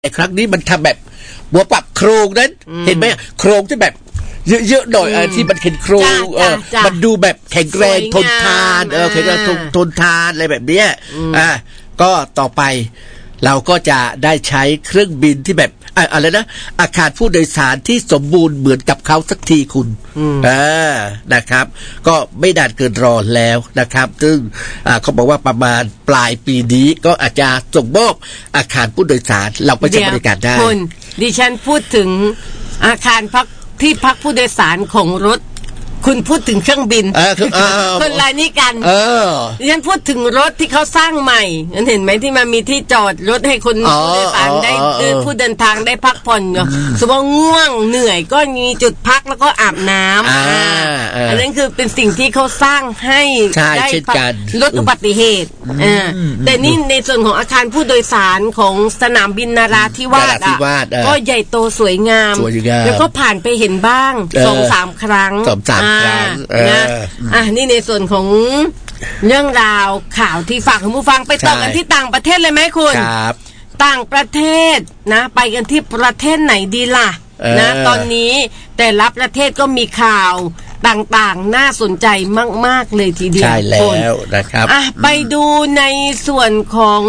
ครั้งนี้มันทำแบบบัวปรับโครงนั้นเห็นไหมโครงที่แบบเยอะๆหน่อยที่มันเห็นโครงมันดูแบบแข็งแรงทนทานแข็งแรงทนทานอะไรแบบเนี้ยก็ต่อไปเราก็จะได้ใช้เครื่องบินที่แบบอะไรนะอาคารผู้โดยสารที่สมบูรณ์เหมือนกับเขาสักทีคุณนะครับก็ไม่นานเกินรอแล้วนะครับซึ่งเขาบอกว่าประมาณปลายปีนี้ก็อาจจะส่งมอบอาคารผู้โดยสารเราไปใช้บริการได้คุณดิฉันพูดถึงอาคารพักที่พักผู้โดยสารของรถคุณพูดถึงเครื่องบินคนรายนี้กันดิฉันพูดถึงรถที่เขาสร้างใหม่เห็นไหมที่มันมีที่จอดรถให้คนผู้โดยสารได้ผู้เดินทางได้พักผ่อนสมมติง่วงเหนื่อยก็มีจุดพักแล้วก็อาบน้ำอันนั้นคือเป็นสิ่งที่เขาสร้างให้ได้ลดอุบัติเหตุแต่นี่ในส่วนของอาคารผู้โดยสารของสนามบินนราธิวาสก็ใหญ่โตสวยงามแล้วก็ผ่านไปเห็นบ้าง 2-3 ครั้งนะนี่ในส่วนของเรื่องราวข่าวที่ฝากคุณผู้ฟังไปต่อกันที่ต่างประเทศเลยไหมคุณครับต่างประเทศนะไปกันที่ประเทศไหนดีล่ะนะตอนนี้แต่ละประเทศก็มีข่าวต่างๆน่าสนใจมากๆเลยทีเดียวใช่แล้วนะครับไปดูในส่วนของ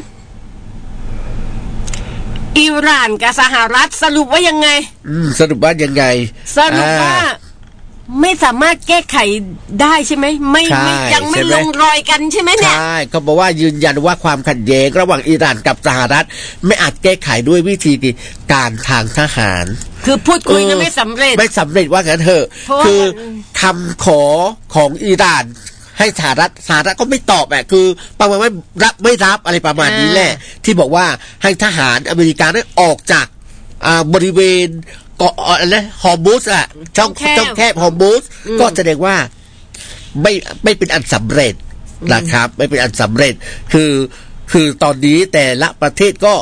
อิหร่านกับสหรัฐสรุปว่ายังไงสรุปว่ายังไงสรุปว่าไม่สามารถแก้ไขได้ใช่ไหมไม่ยังไม่ลงรอยกันใช่ไหมเนี่ยใช่เขาบอกว่ายืนยันว่าความขัดแย้งระหว่างอิหร่านกับสหรัฐไม่อาจแก้ไขด้วยวิธีการทางทหารคือพูดคุยกันไม่สำเร็จว่ากันเถอะคือคำขอของอิหร่านให้สหรัฐก็ไม่ตอบคือประมาณว่ารับไม่รับอะไรประมาณนี้แหละที่บอกว่าให้ทหารอเมริกาได้ออกจากบริเวณเกาะอะไรฮอร์มุสช่องแคบฮอร์มุสก็แสดงว่าไม่เป็นอันสำเร็จนะครับไม่เป็นอันสำเร็จคือตอนนี้แต่ละประเทศก็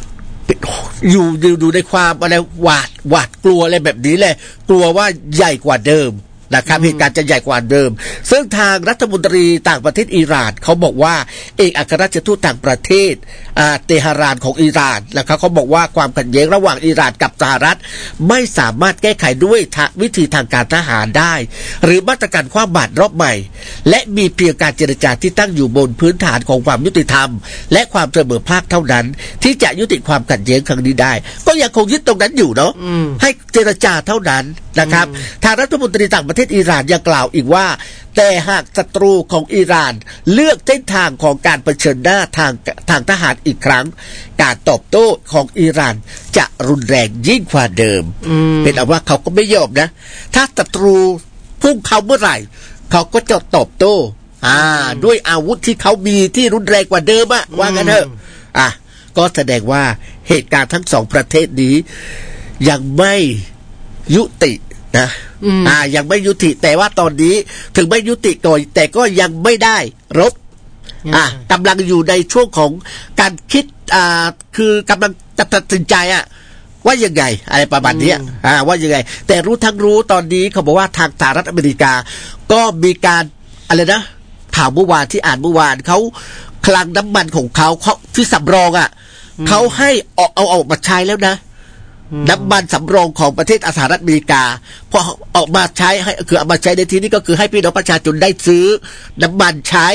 อยู่ในความอะไรหวาดกลัวอะไรแบบนี้แหละกลัวว่าใหญ่กว่าเดิมนะครับเหตุการณ์จะใหญ่กว่าเดิมซึ่งทางรัฐมนตรีต่างประเทศอิหร่านเขาบอกว่าเอกอัครราชทูตต่างประเทศเตหะรานของอิหร่านนะครับเขาบอกว่าความขัดแย้งระหว่างอิหร่านกับสหรัฐไม่สามารถแก้ไขด้วยวิธีทางการทหารได้หรือมาตรการคว่ำบาตรรอบใหม่และมีเพียงการเจรจาที่ตั้งอยู่บนพื้นฐานของความยุติธรรมและความเสมอภาคเท่านั้นที่จะยุติความขัดแย้งครั้งนี้ได้ก็ยังคงยึดตรงนั้นอยู่เนาะให้เจรจาเท่านั้นนะครับทางรัฐมนตรีต่างประเทศอิหร่านยังกล่าวอีกว่าแต่หากศัตรูของอิหร่านเลือกเส้นทางของการเผชิญหน้าทางทหารอีกครั้งการตอบโต้ของอิหร่านจะรุนแรงยิ่งกว่าเดิมเป็นเอาว่าเขาก็ไม่ยอมนะถ้าศัตรูพุ่งเข้าเมื่อไหร่เขาก็จะตอบโต้ด้วยอาวุธที่เขามีที่รุนแรงกว่าเดิมว่างั้นเถอะก็แสดงว่าเหตุการณ์ทั้งสองประเทศนี้ยังไม่ยุตินะยังไม่ยุติแต่ว่าตอนนี้ถึงไม่ยุติก่อนแต่ก็ยังไม่ได้รบกำลังอยู่ในช่วงของการคิดคือกำลังจะตัดสินใจว่ายังไงอะไรประมาณนี้ว่ายังไงแต่รู้ทั้งรู้ตอนนี้เขาบอกว่าทางสหรัฐอเมริกาก็มีการอะไรนะข่าวเมื่อวานที่อ่านเมื่อวานเขาคลังน้ำมันของเขาที่สำรองเขาให้เอาออกมาใช้แล้วนะน้ำมันสำรองของประเทศสหรัฐอเมริกาพอออกมาใช้ให้คือเอามาใช้ในที่นี้ก็คือให้พี่น้องประชาชนได้ซื้อน้ำมันใช้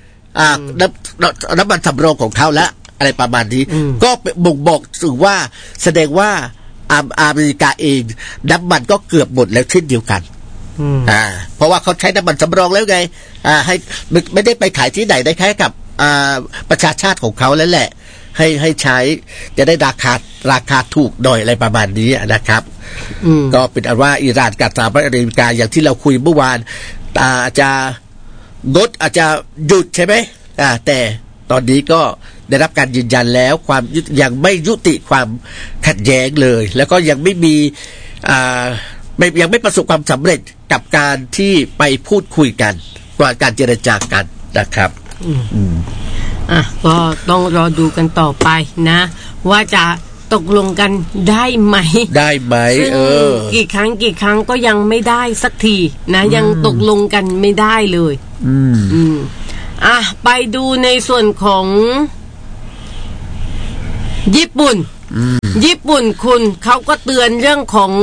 น้ำมันสำรองของเขาแล้วอะไรประมาณนี้ก็บ่งบอกถึงว่าแสดงว่าอเมริกาเองน้ำมันก็เกือบหมดแล้วเช่นเดียวกันเพราะว่าเขาใช้น้ำมันสำรองแล้วไงให้ไม่ได้ไปขายที่ไหนได้แค่กับประชาชาติของเขาแล้วแหละให้ใช้จะได้ราคาถูกหน่อยอะไรประมาณนี้นะครับก็เป็นอันว่าอิหร่านกับสหรัฐอเมริกาอย่างที่เราคุยเมื่อวานอาจจะงดอาจจะหยุดใช่ไหมแต่ตอนนี้ก็ได้รับการยืนยันแล้วยังไม่ยุติความขัดแย้งเลยแล้วก็ยังไม่มียังไม่ประสบความสำเร็จกับการที่ไปพูดคุยกันว่าการเจรจากันนะครับก็ต้องรอดูกันต่อไปนะว่าจะตกลงกันได้ไหมกี่ครั้งก็ยังไม่ได้สักทีนะยังตกลงกันไม่ได้เลยไปดูในส่วนของญี่ปุ่นญี่ปุ่นคุณเขาก็เตือนเรื่องของ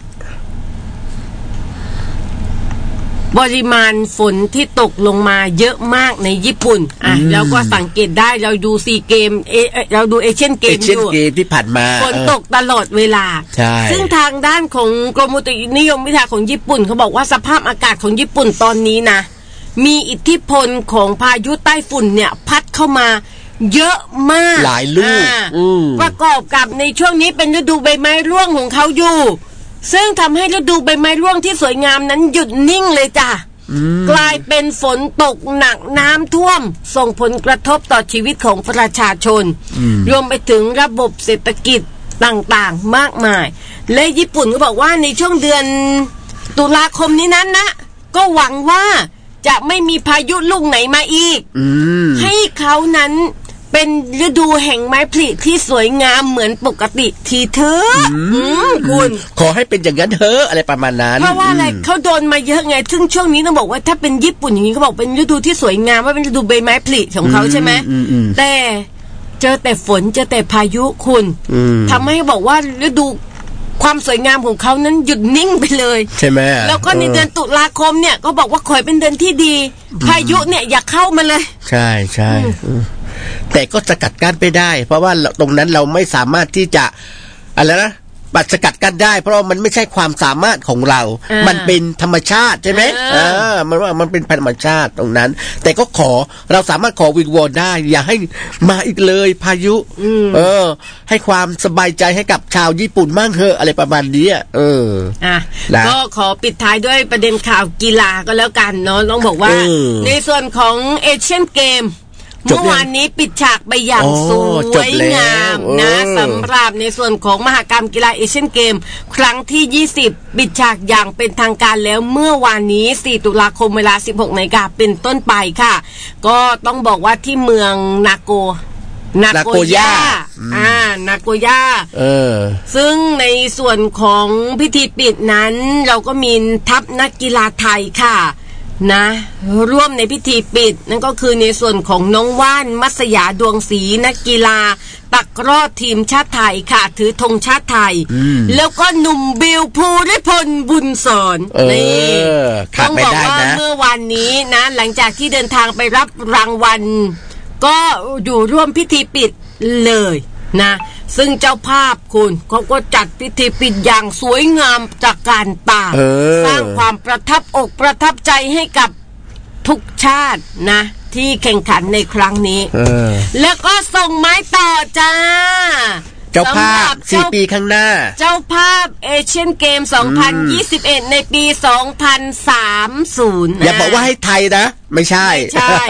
ปริมาณฝนที่ตกลงมาเยอะมากในญี่ปุ่นแล้วก็สังเกตได้เราดูซีเกมเราดูเอเชียนเกมอยู่ที่ผ่านมาฝนตกตลอดเวลาซึ่งทางด้านของกรมอุตุนิยมวิทยาของญี่ปุ่นเขาบอกว่าสภาพอากาศของญี่ปุ่นตอนนี้นะมีอิทธิพลของพายุใต้ฝุ่นเนี่ยพัดเข้ามาเยอะมากหลายลูกประกอบกับในช่วงนี้เป็นฤดูใบไม้ร่วงของเขาอยู่ซึ่งทำให้ฤดูใบไม้ร่วงที่สวยงามนั้นหยุดนิ่งเลยจ้ะกลายเป็นฝนตกหนักน้ำท่วมส่งผลกระทบต่อชีวิตของประชาชนรวมไปถึงระบบเศรษฐกิจต่างๆมากมายและญี่ปุ่นก็บอกว่าในช่วงเดือนตุลาคมนี้นั้นนะก็หวังว่าจะไม่มีพายุลูกไหนมาอีกให้เขานั้นเป็นฤดูแห่งไม้ผลิที่สวยงามเหมือนปกติทีเถอะคุณขอให้เป็นอย่างนั้นเถอะอะไรประมาณนั้นเพราะว่าอะไรเขาโดนมาเยอะไงซึ่งช่วงนี้ต้องบอกว่าถ้าเป็นญี่ปุ่นอย่างนี้เขาบอกเป็นฤดูที่สวยงามว่าเป็นฤดูใบไม้ผลิของเขาใช่ไหมแต่เจอแต่ฝนเจอแต่พายุคุณทำให้บอกว่าฤดูความสวยงามของเขานั้นหยุดนิ่งไปเลยใช่ไหมแล้วก็ในเดือนตุลาคมเนี่ยก็บอกว่าขอเป็นเดือนที่ดีพายุเนี่ยอย่าเข้ามาเลยใช่ใช่แต่ก็สกัดกั้นไม่ได้เพราะว่าตรงนั้นเราไม่สามารถที่จะอะไรนะปัดสกัดกั้นได้เพราะมันไม่ใช่ความสามารถของเรามันเป็นธรรมชาติใช่ไหมมันว่ามันเป็นธรรมชาติตรงนั้นแต่ก็เราสามารถขอวิงวอนได้อย่าให้มาอีกเลยพายุให้ความสบายใจให้กับชาวญี่ปุ่นมั่งเถอะอะไรประมาณนี้ก็ขอปิดท้ายด้วยประเด็นข่าวกีฬาก็แล้วกันเนาะต้องบอกว่าในส่วนของเอเชียนเกมเมื่อวานนี้ปิดฉากไปอย่างสวยงามนะสำหรับในส่วนของมหกรรมกีฬาเอเชียนเกมครั้งที่20ปิดฉากอย่างเป็นทางการแล้วเมื่อวานนี้4ตุลาคมเวลา 16:00 นเป็นต้นไปค่ะก็ต้องบอกว่าที่เมืองนาโกย่านาโกย่าซึ่งในส่วนของพิธีปิดนั้นเราก็มีทัพนักกีฬาไทยค่ะนะร่วมในพิธีปิดนั่นก็คือในส่วนของน้องว่านมัสยาดวงศรีนักกีฬาตักร้อทีมชาติไทยค่ะถือธงชาติไทยแล้วก็หนุ่มบิวภูริพลบุญสอนนี่ต้องบอกว่าเมื่อวันนี้นะหลังจากที่เดินทางไปรับรางวัลก็อยู่ร่วมพิธีปิดเลยนะซึ่งเจ้าภาพคุณเขาก็จัดพิธีปิดอย่างสวยงามจากการตาสร้างความประทับอกประทับใจให้กับทุกชาตินะที่แข่งขันในครั้งนี้แล้วก็ส่งไม้ต่อจ้าเจ้าภาพ4 ปีข้างหน้าเจ้าภาพเอเชียนเกม2021ในปี2030 อย่าบอกว่าให้ไทยนะไม่ใช่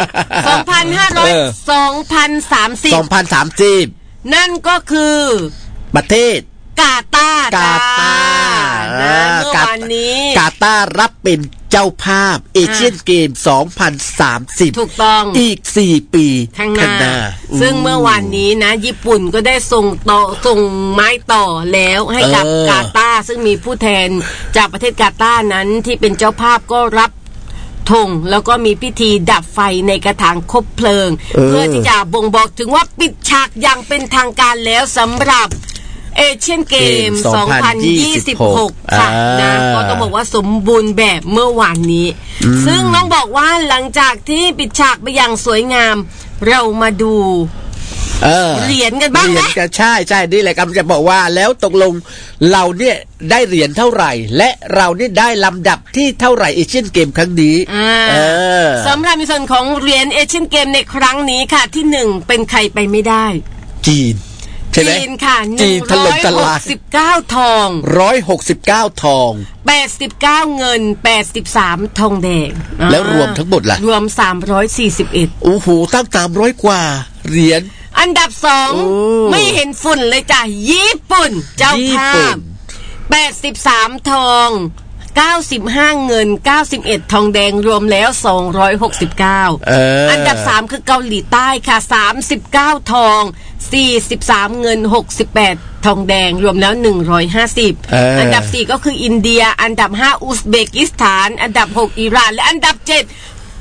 2030นั่นก็คือประเทศกาตาร์เมื่อวันนี้กาตาร์รับเป็นเจ้าภาพเอเชียนเกม2030 ถูกต้องอีก4 ปีข้างหน้าซึ่งเมื่อวันนี้นะญี่ปุ่นก็ได้ส่งไม้ต่อแล้วให้กับกาตาร์ซึ่งมีผู้แทนจากประเทศกาตาร์นั้นที่เป็นเจ้าภาพก็รับธงแล้วก็มีพิธีดับไฟในกระถางคบเพลิงเพื่อที่จะบ่งบอกถึงว่าปิดฉากอย่างเป็นทางการแล้วสำหรับเอเชียนเกม2026ค่ะนะก็ต้องบอกว่าสมบูรณ์แบบเมื่อวานนี้ซึ่งต้องบอกว่าหลังจากที่ปิดฉากไปอย่างสวยงามเรามาดูเหรียญกันบ้างไหมใช่นี่แหละกำลังจะบอกว่าแล้วตกลงเราเนี่ยได้เหรียญเท่าไหร่และเราเนี่ยได้ลำดับที่เท่าไหร่เอเชียนเกมครั้งนี้สำหรับในส่วนของเหรียญเอเชียนเกมในครั้งนี้ค่ะที่1เป็นใครไปไม่ได้จีนจีนค่ะ169ทอง 169ทอง 89เงิน83ทองแดงแล้วรวมทั้งหมดล่ะรวม341 โอ้โหตั้ง300กว่าเหรียญอันดับ2ไม่เห็นฝุ่นเลยจ้ะญี่ปุ่นเจ้าภาพ83ทอง95เงิน91ทองแดงรวมแล้ว269อันดับ3คือเกาหลีใต้ค่ะ39ทอง43เงิน68ทองแดงรวมแล้ว150อันดับ4ก็คืออินเดียอันดับ5อุซเบกิสถานอันดับ6อิหร่านและอันดับ7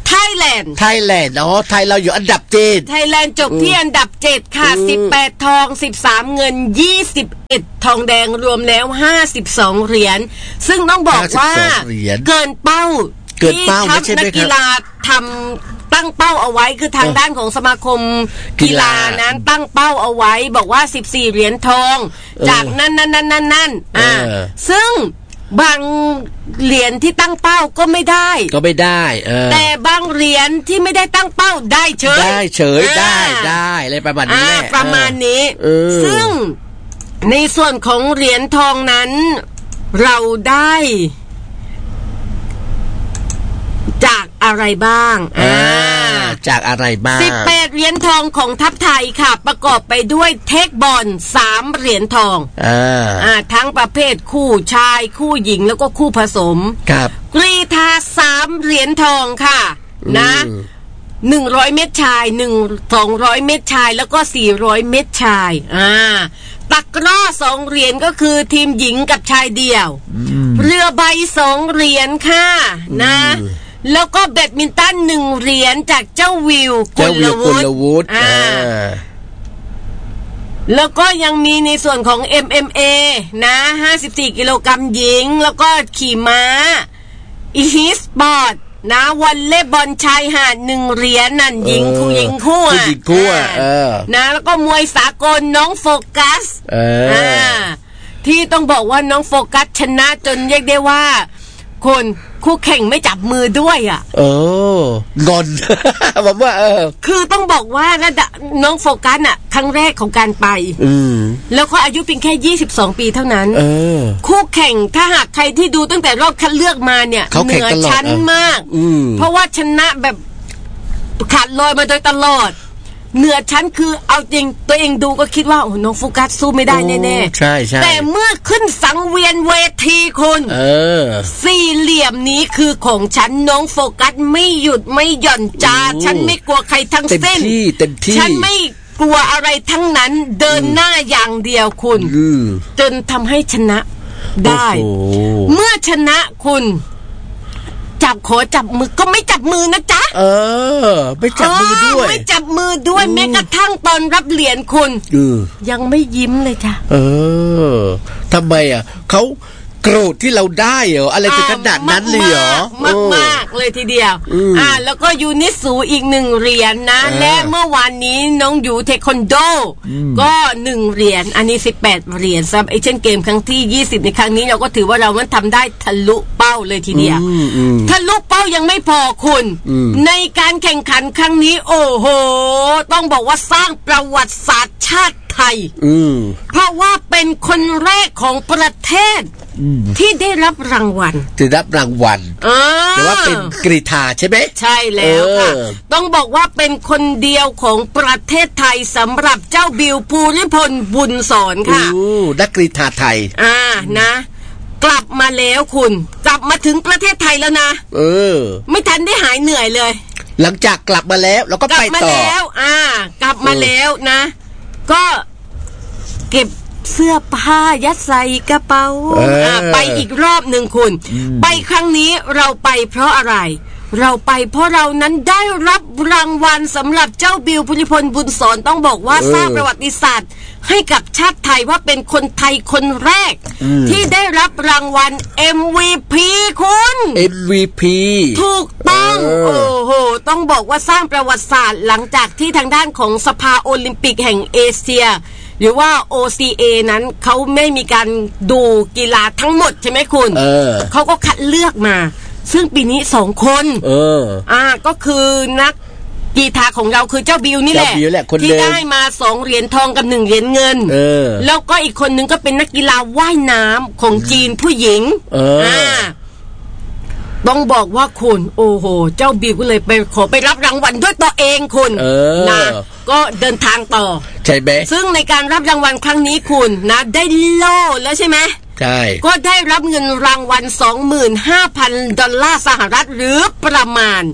ไทยแลนด์ไทยเราอยู่อันดับ7 ไทยแลนด์จบที่อันดับ7ค่ะ18ทอง13เงิน21ทองแดงรวมแล้ว52เหรียญซึ่งต้องบอกว่าเกินเป้าที่ทัพนักกีฬาทำตั้งเป้าเอาไว้คือทางด้านของสมาคมกีฬานั้นตั้งเป้าเอาไว้บอกว่า14เหรียญทองจากนั่นซึ่งบางเหรียญที่ตั้งเป้าก็ไม่ได้แต่บางเหรียญที่ไม่ได้ตั้งเป้าได้เฉยได้อะไรประมาณนี้แหละประมาณนี้ซึ่งในส่วนของเหรียญทองนั้นเราได้จากอะไรบ้างจากอะไรบ้าง 18เหรียญทองของทัพไทยค่ะประกอบไปด้วยเทคบอล3เหรียญทองทั้งประเภทคู่ชายคู่หญิงแล้วก็คู่ผสมครับกรีฑา3เหรียญทองค่ะนะ100เมตรชาย200เมตรชายแล้วก็400เมตรชายตะกร้อ2เหรียญก็คือทีมหญิงกับชายเดี่ยวเรือใบ2เหรียญค่ะนะแล้วก็แบดมินตัน1เหรียญจากเจ้าวิวกุลวุฒิแล้วก็ยังมีในส่วนของ MMA นะ54กิโลกรัมหญิงแล้วก็ขี่ม้าอีสปอร์ตนะวอลเลย์บอลชายหาด1เหรียญนั่นหญิงคู่นะแล้วก็มวยสากลน้องโฟกัสที่ต้องบอกว่าน้องโฟกัสชนะจนเรียกได้ว่าคนคู่แข่งไม่จับมือด้วยงอนผมว่าคือต้องบอกว่าน้องโฟกัสครั้งแรกของการไปแล้วเขาอายุเพียงแค่22ปีเท่านั้นคู่แข่งถ้าหากใครที่ดูตั้งแต่รอบคัดเลือกมาเนี่ยเหนือชั้นมากเพราะว่าชนะแบบขาดลอยมาโดยตลอดเหนือชั้นคือเอาจริงตัวเองดูก็คิดว่าน้องโฟกัสสู้ไม่ได้แน่ๆใช่แต่เมื่อขึ้นสังเวียนเวทีคุณสี่เหลี่ยมนี้คือของฉันน้องโฟกัสไม่หยุดไม่หย่อนจ้าฉันไม่กลัวใครทั้งสิ้นเต็มที่ฉันไม่กลัวอะไรทั้งนั้นเดินหน้าอย่างเดียวคุณจนทำให้ชนะได้เมื่อชนะคุณขอจับมือก็ไม่จับมือนะจ๊ะไม่จับมือด้วยไม่จับมือด้วยแม้กระทั่งตอนรับเหรียญคุณยังไม่ยิ้มเลยจ้ะทำไมเขาโกรธที่เราได้เหรออะไรถึงขนาดนั้นเลยเหรอมากเลยทีเดียวแล้วก็ยูนิสูอีก1เหรียญนะและเมื่อวานนี้น้องยูเทควันโดก็1เหรียญอันนี้18เหรียญสำหรับเอเชียนเกมครั้งที่20ในครั้งนี้เราก็ถือว่าเรามันทำได้ทะลุเป้าเลยทีเดียวทะลุเป้ายังไม่พอคุณในการแข่งขันครั้งนี้โอ้โหต้องบอกว่าสร้างประวัติศาสตร์ชาติไทยเพราะว่าเป็นคนแรกของประเทศที่ได้รับรางวัลหรือว่าเป็นกรีฑาใช่ไหมใช่แล้วค่ะต้องบอกว่าเป็นคนเดียวของประเทศไทยสำหรับเจ้าบิวภูริพลบุญสอนค่ะนักกรีฑาไทยนะกลับมาแล้วคุณกลับมาถึงประเทศไทยแล้วนะไม่ทันได้หายเหนื่อยเลยหลังจากกลับมาแล้วเราก็ไปต่อกลับมาแล้วนะก็เก็บเสื้อผ้ายัดใส่กระเป๋าไปอีกรอบหนึ่งคุณไปครั้งนี้เราไปเพราะอะไรเราไปเพราะเรานั้นได้รับรางวัลสำหรับเจ้าบิวภูริพลบุญสอนต้องบอกว่าสร้างประวัติศาสตร์ให้กับชาติไทยว่าเป็นคนไทยคนแรกที่ได้รับรางวัล MVP คุณ MVP ถูกต้องโอ้โหต้องบอกว่าสร้างประวัติศาสตร์หลังจากที่ทางด้านของสภาโอลิมปิกแห่งเอเชียหรือว่า OCA นั้นเขาไม่มีการดูกีฬาทั้งหมดใช่ไหมคุณเขาก็คัดเลือกมาซึ่งปีนี้2คนก็คือนักกีฬาของเราคือเจ้าบิวนี่แหละที่ได้มา2เหรียญทองกับ1เหรียญเงินแล้วก็อีกคนนึงก็เป็นนักกีฬาว่ายน้ำของจีนผู้หญิงต้องบอกว่าคุณโอ้โหเจ้าบิวก็เลยไปขอไปรับรางวัลด้วยตัวเองคุณนะก็เดินทางต่อใช่ไหมซึ่งในการรับรางวัลครั้งนี้คุณนะได้โล่แล้วใช่ไหมใช่ก็ได้รับเงินรางวัล 25,000 ดอลลาร์สหรัฐหรือประมาณ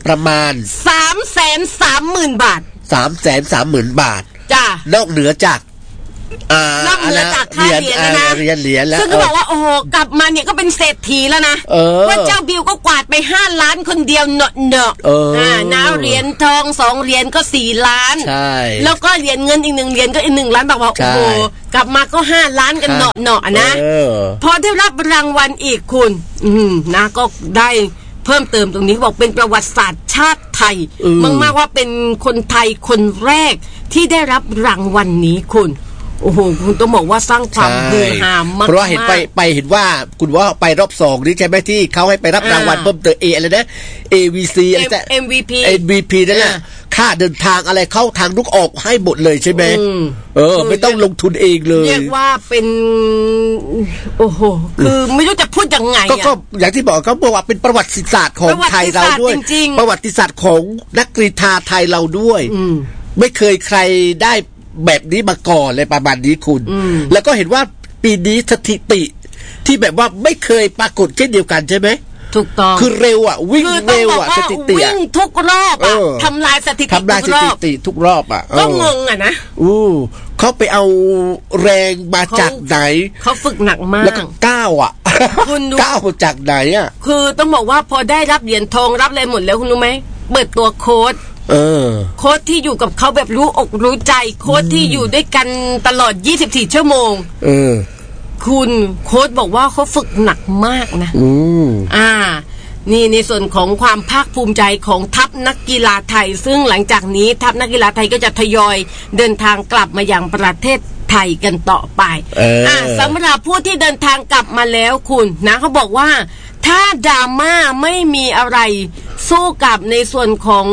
330,000 บาท 330,000 บาทจ้ะนอกเหนือจากนอกเหนือจากค่าเหรียญนะเหรียญแล้วซึ่งก็บอกว่าโอ้โหกลับมาเนี่ยก็เป็นเศรษฐีแล้วนะว่าเจ้าบิวก็กวาดไป5 ล้านคนเดียวเนาะนะเหรียญทอง2 เหรียญก็4 ล้านแล้วก็เหรียญเงินอีก1 เหรียญก็อีก1 ล้านบอกว่าโอ้โหกลับมาก็5 ล้านกันเนาะนะพอได้รับรางวัลอีกคุณนะก็ได้เพิ่มเติมตรงนี้บอกเป็นประวัติศาสตร์ชาติไทยมากๆว่าเป็นคนไทยคนแรกที่ได้รับรางวัลนี้คุณโอ้โหคุณต้องบอกว่าสร้างความฮือฮามากเพราะว่าเห็นไปเห็นว่าคุณว่าไปรอบ2นี่ใช่ไหมที่เขาให้ไปรับรางวัลเพิ่มเติมอะไรนะ AVC อะไรจะ MVP นั่นแหละค่าเดินทางอะไรเข้าทางลูกออกให้หมดเลยใช่ไหมไม่ต้องลงทุนเองเลยเรียกว่าเป็นโอ้โหคือไม่รู้จะพูดยังไงก็อย่างที่บอกเขาบอกว่าเป็นประวัติศาสตร์ของไทยเราด้วยประวัติศาสตร์ของนักกรีฑาไทยเราด้วยไม่เคยใครได้แบบนี้มาก่อนเลยประมาณนี้คุณแล้วก็เห็นว่าปีนี้สถิติที่แบบว่าไม่เคยปรากฏเช่นเดียวกันใช่ไหมถูกต้องคือเร็วอ่ะวิ่งเร็วอ่ะสถิติวิ่งทุกรอบอ่ะทำลายสถิติทุกรอบอ่ะก็งงอ่ะนะเขาไปเอาแรงมาจากไหนเขาฝึกหนักมากแล้วก็ก้าวอ่ะก้าวมาจากไหนอ่ะคือต้องบอกว่าพอได้รับเหรียญทองรับอะไรหมดแล้วคุณรู้ไหมเปิดตัวโค้ชโค้ชที่อยู่กับเขาแบบรู้อกรู้ใจโค้ชที่อยู่ด้วยกันตลอด24 ชั่วโมงคุณโค้ชบอกว่าเขาฝึกหนักมากนะนี่ในส่วนของความภาคภูมิใจของทัพนักกีฬาไทยซึ่งหลังจากนี้ทัพนักกีฬาไทยก็จะทยอยเดินทางกลับมายังประเทศไทยกันต่อไปสำหรับผู้ที่เดินทางกลับมาแล้วคุณนะเขาบอกว่าถ้าดราม่าไม่มีอะไรสู้กับในส่วนของ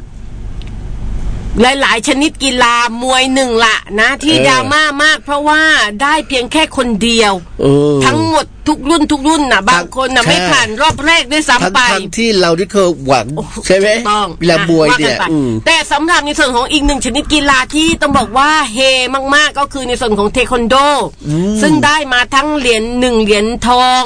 หลายๆชนิดกีฬามวยหนึ่งละนะที่ดราม่ามากเพราะว่าได้เพียงแค่คนเดียวทั้งหมดทุกรุ่นนะบางคนนะไม่ผ่านรอบแรกด้วยซ้ำไปทั้งที่เราที่เคยหวังใช่ไหมเวลามวยเนี่ยแต่สำหรับในส่วนของอีกหนึ่งชนิดกีฬาที่ต้องบอกว่าเฮมากๆก็คือในส่วนของเทควันโดซึ่งได้มาทั้งเหรียญ1 เหรียญทอง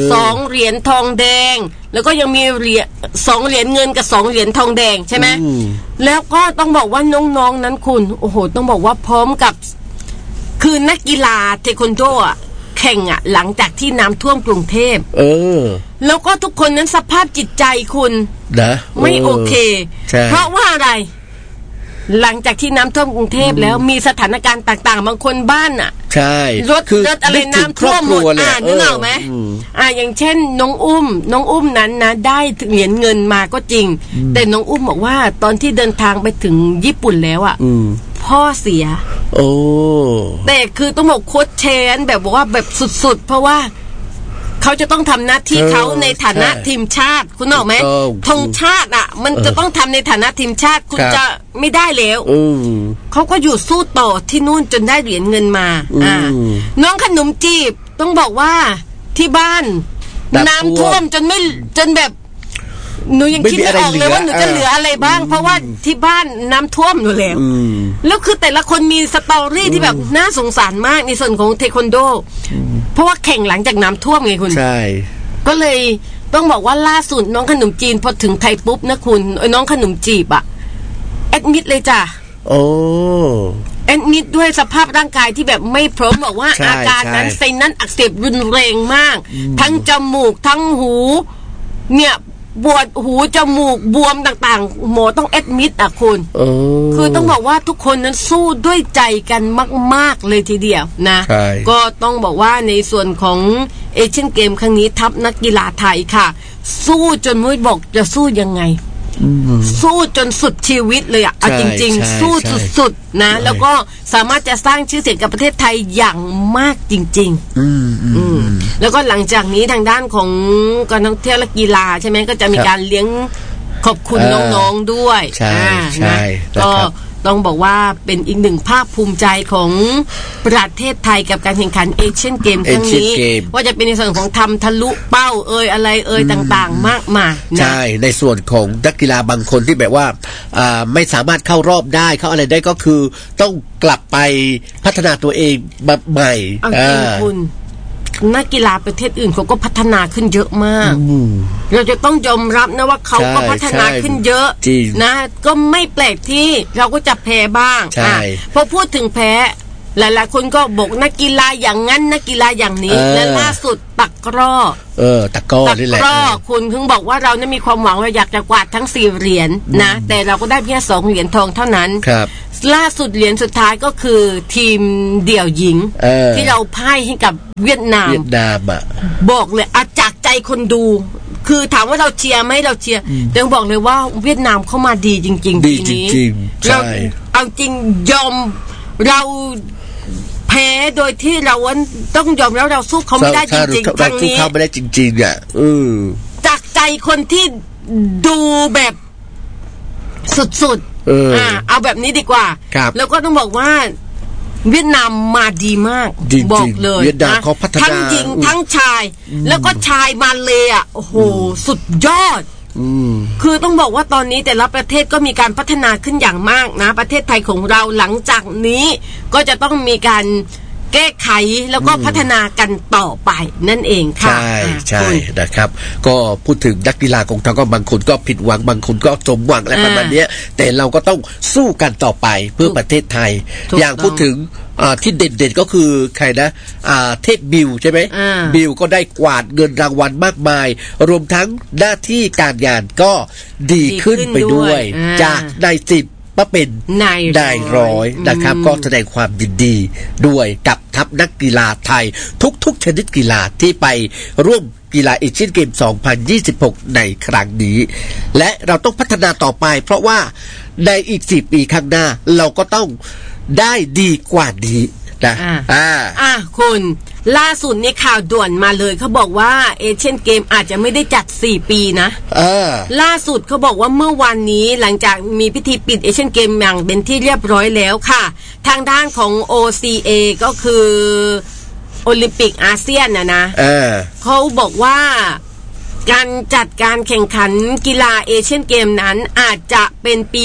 2 เหรียญทองแดงแล้วก็ยังมี2 เหรียญเงินกับ2 เหรียญทองแดงใช่ไหมแล้วก็ต้องบอกว่าน้องๆนั้นคุณโอ้โหต้องบอกว่าพร้อมกับคือนักกีฬาเทควันโดอ่ะแข่งอ่ะหลังจากที่น้ำท่วมกรุงเทพแล้วก็ทุกคนนั้นสภาพจิตใจคุณไม่โอเคเพราะว่าอะไรหลังจากที่น้ำท่วมกรุงเทพแล้วมีสถานการณ์ต่างๆบางคนบ้านอ่ะใช่รถอะไรน้ำท่วมหมดนึกออกไหมอย่างเช่นน้องอุ้มนั้นนะได้เหรียญเงินมาก็จริงแต่น้องอุ้มบอกว่าตอนที่เดินทางไปถึงญี่ปุ่นแล้วอ่ะพ่อเสียแต่คือต้องบอกโค้ชเชนแบบบอกว่าแบบสุดๆเพราะว่าเขาจะต้องทำหน้าที่เขาในฐานะทีมชาติคุณออกไหมธงชาติอ่ะมันจะต้องทำในฐานะทีมชาติคุณจะไม่ได้แล้วเขาก็อยู่สู้ต่อที่นู่นจนได้เหรียญเงินมาน้องขนมจีบต้องบอกว่าที่บ้านน้ำท่วมจนแบบหนูยังคิดไม่ออกเลยว่าหนูจะเหลืออะไรบ้างเพราะว่าที่บ้านน้ำท่วมอยู่แล้วคือแต่ละคนมีสตอรี่ที่แบบน่าสงสารมากในส่วนของเทควันโดเพราะว่าแข่งหลังจากน้ำท่วมไงคุณใช่ก็เลยต้องบอกว่าล่าสุดน้องขนมจีนพอถึงไทยปุ๊บนะคุณน้องขนมจีบอะแอดมิดเลยจ้ะแอดมิดด้วยสภาพร่างกายที่แบบไม่พร้อมบอกว่าอาการนั้นไซนัสอักเสบรุนแรงมากทั้งจมูกทั้งหูเนี่ยปวดหูจมูกบวมต่างๆหมอต้องแอดมิดอ่ะคุณคือต้องบอกว่าทุกคนนั้นสู้ด้วยใจกันมากๆเลยทีเดียวนะก็ต้องบอกว่าในส่วนของเอเชียนเกมครั้งนี้ทัพนักกีฬาไทยค่ะสู้จนไม่บอกจะสู้ยังไงสู้จนสุดชีวิตเลยอ่ะจริงๆสู้สุดๆนะแล้วก็สามารถจะสร้างชื่อเสียงกับประเทศไทยอย่างมากจริงๆแล้วก็หลังจากนี้ทางด้านของการท่องเที่ยวและกีฬาใช่ไหมก็จะมีการเลี้ยงขอบคุณน้องๆด้วยใช่ก็ต้องบอกว่าเป็นอีกหนึ่งภาคภูมิใจของประเทศไทยกับการแข่งขันเอเชียนเกมครั้งนี้ว่าจะเป็นในส่วนของทำทะลุเป้าอะไรต่างๆมากมายใช่ในส่วนของนักกีฬาบางคนที่แบบว่าไม่สามารถเข้ารอบได้เข้าอะไรได้ก็คือต้องกลับไปพัฒนาตัวเองแบบใหม่คุณนักกีฬาประเทศอื่นเขาก็พัฒนาขึ้นเยอะมากเราจะต้องยอมรับนะว่าเขาก็พัฒนาขึ้นเยอะนะก็ไม่แปลกที่เราก็จะแพ้บ้างพอพูดถึงแพ้หลายๆคนก็บอกนักกีฬาอย่างนั้นนักกีฬาอย่างนี้และล่าสุดตะกร้อตะกร้อนี่แหละคุณเพิ่งบอกว่าเราเนี่ยมีความหวังว่าอยากจะกวาดทั้ง4เหรียญนะแต่เราก็ได้เพียง2เหรียญทองเท่านั้นครับล่าสุดเหรียญสุดท้ายก็คือทีมเดี่ยวหญิงที่เราพ่ายให้กับเวียดนามอ่ะบอกเลยจากใจคนดูคือถามว่าเราเชียร์ไหมเราเชียร์แต่บอกเลยว่าเวียดนามเข้ามาดีจริงๆทีนี้เราเอาจริงยอมเราแพ้โดยที่เราต้องยอมแล้วเราสู้เขาไม่ได้จริงๆเราสู้เขาไม่ได้จริงๆอ่ะจากใจคนที่ดูแบบสุดๆเอาแบบนี้ดีกว่าแล้วก็ต้องบอกว่าเวียดนามมาดีมากบอกเลยนะทั้งหญิงทั้งชายแล้วก็ชายมาเลยอ่ะโอ้โหสุดยอดคือต้องบอกว่าตอนนี้แต่ละประเทศก็มีการพัฒนาขึ้นอย่างมากนะประเทศไทยของเราหลังจากนี้ก็จะต้องมีการแก้ไขแล้วก็พัฒนากันต่อไปนั่นเองค่ะใช่นะครับก็พูดถึงนักกีฬาของเราก็บางคนก็ผิดหวังบางคนก็สมหวังอะไรประมาณนี้แต่เราก็ต้องสู้กันต่อไปเพื่อประเทศไทยอย่างพูดถึงที่เด่นๆก็คือใครนะเทพบิวใช่ไหมบิวก็ได้กวาดเงินรางวัลมากมายรวมทั้งหน้าที่การงานก็ดีขึ้นไปด้วยจากนาย10มาเป็นนายร้อยนะครับก็แสดงความยินดีด้วยกับทัพนักกีฬาไทยทุกชนิดกีฬาที่ไปร่วมกีฬาเอเชียนเกม 2026 ในครั้งนี้และเราต้องพัฒนาต่อไปเพราะว่าในอีก4 ปีข้างหน้าเราก็ต้องได้ดีกว่านี้นะคุณล่าสุดนี่ข่าวด่วนมาเลยเขาบอกว่าเอเชียนเกมอาจจะไม่ได้จัด4 ปีนะล่าสุดเขาบอกว่าเมื่อวันนี้หลังจากมีพิธีปิดเอเชียนเกมอย่างเป็นที่เรียบร้อยแล้วค่ะทางด้านของ OCA ก็คือโอลิมปิกอาเซียนนะเขาบอกว่าการจัดการแข่งขันกีฬาเอเชียนเกมนั้นอาจจะเป็นปี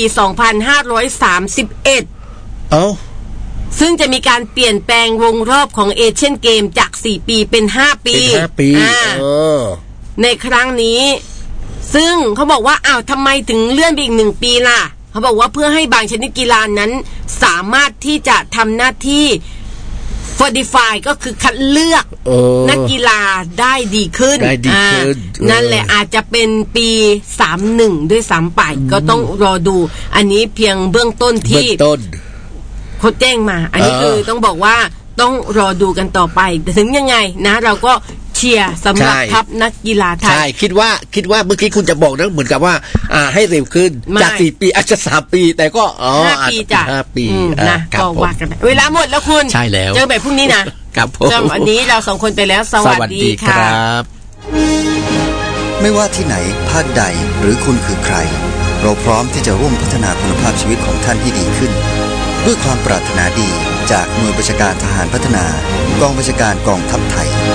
2531ซึ่งจะมีการเปลี่ยนแปลงวงรอบของเอเชียนเกมจาก4 ปีเป็น5 ปีในครั้งนี้ซึ่งเขาบอกว่าทำไมถึงเลื่อนไปอีก1 ปีล่ะเขาบอกว่าเพื่อให้บางชนิดกีฬานั้นสามารถที่จะทำหน้าที่Fortify ก็คือคัดเลือกนักกีฬาได้ดีขึ้นนั่นแหละอาจจะเป็นปี31ด้วยซ้ำไปก็ต้องรอดูอันนี้เพียงเบื้องต้นที่เขาแจ้งมาอันนี้คือต้องบอกว่าต้องรอดูกันต่อไปแต่ถึงยังไงนะเราก็เชียร์สำหรับทัพนักกีฬาไทยใช่คิดว่าเมื่อกี้คุณจะบอกนะเหมือนกับว่าให้เร็วขึ้นจาก4 ปีอาจจะ3 ปีแต่ก็ 5 ปีจ้ะ 5 ปีนะก็ว่ากันเวลาหมดแล้วคุณใช่แล้วเจอแบบพรุ่งนี้นะครับผมวันนี้เรา2 คนไปแล้วสวัสดีครับไม่ว่าที่ไหนภาคใดหรือคุณคือใครเราพร้อมที่จะร่วมพัฒนาคุณภาพชีวิตของท่านให้ดีขึ้นด้วยความปรารถนาดีจากหน่วยบัญชาการทหารพัฒนากองบัญชาการกองทัพไทย